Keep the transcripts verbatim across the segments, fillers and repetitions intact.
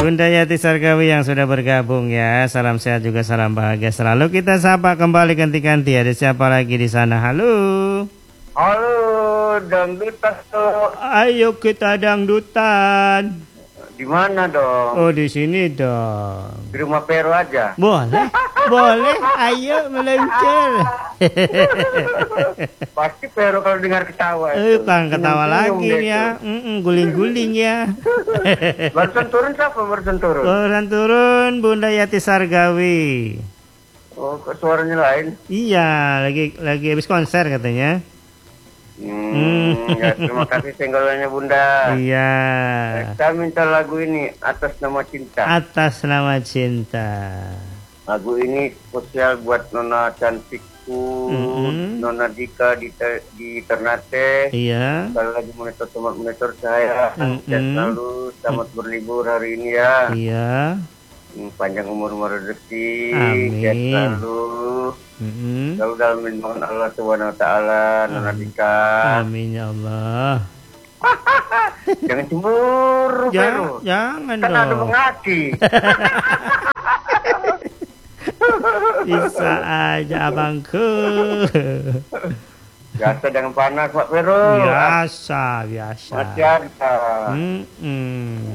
Bunda Yati Sargawi yang sudah bergabung ya. Salam sehat juga salam bahagia selalu. Kita sapa kembali ganti-ganti. Ada siapa lagi di sana? Halo. Halo, dangdutan tuh. Ayo kita dangdutan. Di mana dong? Oh, di sini dong. Di rumah Pero aja. Boleh, boleh. Ayo meluncur. Pasti Pero kalau dengar ketawa. Eh, bang ketawa Senyum-senyum lagi dia ya. tuh. Mm-mm, guling-guling ya. Barusan turun siapa barusan turun? Barusan turun Bunda Yati Sargawi. Oh, kok suaranya lain? Iya, lagi lagi habis konser katanya. Hmm, ya, terima kasih senggolannya Bunda. Iya. Saya minta lagu ini Atas Nama Cinta. Atas Nama Cinta. Lagu ini spesial buat Nona cantikku, Mm-hmm. Nona Dika di, Te- di Ternate. Iya. Kalau lagi monitor teman monitor saya, Mm-mm. sehat selalu, selamat berlibur hari ini ya. Iya. Hmm, Panjang umur umur rezeki, Amin. sehat selalu, Mm-mm. selalu dalam lindungan Allah Subhanahu Wa Taala, Nona Dika. Amin ya Allah. Jangan cemburu, Pero. Jangan, jangan Kan ada dong. mengaki. Bisa aja abangku. Biasa dengan panas, Pak Pero. Biasa, biasa. Masih ada. Mm-mm.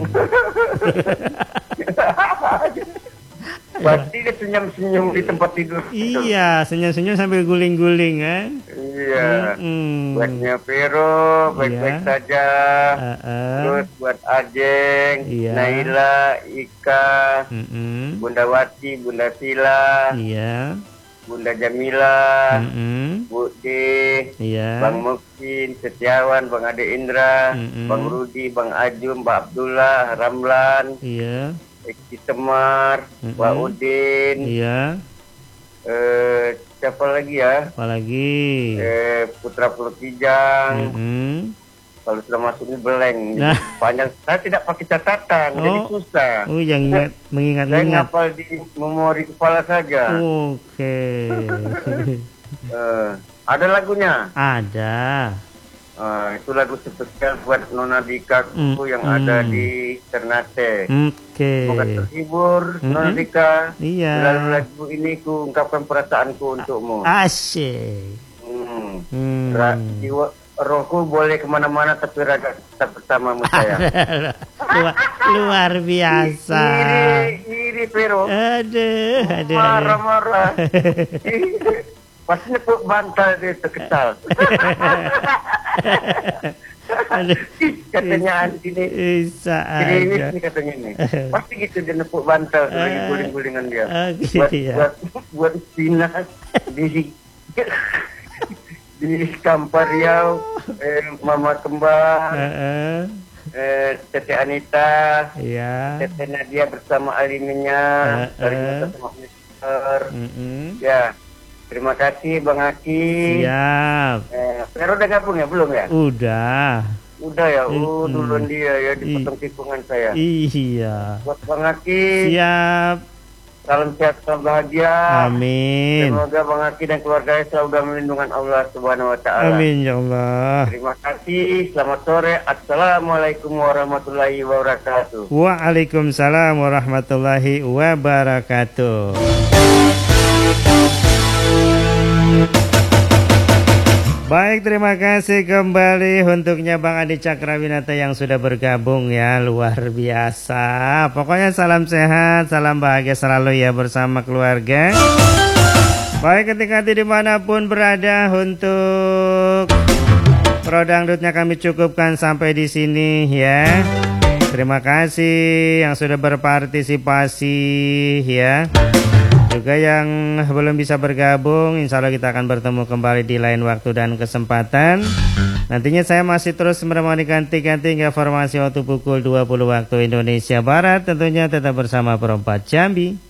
Pasti dia senyum-senyum di tempat tidur. Iya, senyum-senyum sambil guling-guling kan. Iya. Mm-mm. Buatnya Pero, baik-baik Iya. saja. Uh-uh. Terus buat Ajeng, Iya. Naila, Ika, Mm-mm. Bunda Wati, Bunda Sila, Iya. Bunda Jamila, Mm-mm. Bu D, Iya. Bang Muksin, Setiawan, Bang Ade Indra, Mm-mm. Bang Rudi, Bang Ajum, Mbak Abdullah, Ramlan, Iya. Eki Semar, Mm-mm. Mbak Udin, Iya. eh, siapa lagi ya? Apalagi. Eh, Putra Pelukijang. Mm-mm. Kalau sudah masuk ini beleng. Nah. Panjang. Saya tidak pakai catatan, Oh. jadi susah. Oh, yang ingat, Saya mengingat-ingat. ngapal di memori kepala saja. Oke. Eh, ada lagunya. Ada. Eh, itu lagu spesial buat Nona Dika Mm, yang mm. ada di Ternate. Oke. Semoga terhibur, Mm-mm. Nona Dika. Iya. Melalui lagu ini ku ungkapkan perasaanku untukmu. Asyik. Hmm. Hmm. Ra- jiwa, rohku boleh kemana-mana tapi raga tetap bersamamu saya. luar, luar biasa. Iri, iri Pero. Aduh, aduh, aduh. Marah-marah. Pas nepuk bantal dia terkesal. Aduh. Katanya ini Bisa ini aja. ini katanya ini. Pasti gitu dia nepuk bantal tuh lagi guling-gulingan dia. Oh, gitu buat, ya. buat buat Cina di di Kampar Riau, eh, Mama Kembar, Heeh. eh, Tete Anita, Iya. Tete Nadia bersama aliminya, Eh, Karimata eh. sama Mister. Mm-mm. Ya, terima kasih Bang Aki. Siap. Eh, Pero udah gabung ya belum ya? Udah. Udah ya, uh, Mm-mm. duluan dia ya dipotong tikungan saya. Iya. Buat Bang Aki, Siap. salam sehat, salam bahagia. Amin. Semoga Bang Aki dan keluarganya selalu dalam lindungan Allah Subhanahu Wa Taala. Amin ya Allah. Terima kasih. Selamat sore. Assalamualaikum warahmatullahi wabarakatuh. Waalaikumsalam warahmatullahi wabarakatuh. Baik, terima kasih kembali untuknya Bang Adi Cakrawinata yang sudah bergabung ya, luar biasa. Pokoknya salam sehat, salam bahagia selalu ya bersama keluarga. Baik, ketika dimanapun berada untuk Prodangdutnya kami cukupkan sampai di sini ya. Terima kasih yang sudah berpartisipasi ya. Juga yang belum bisa bergabung, insya Allah kita akan bertemu kembali di lain waktu dan kesempatan. Nantinya saya masih terus menemani ganti-ganti hingga formasi waktu pukul dua puluh waktu Indonesia Barat. Tentunya tetap bersama Perempat Jambi.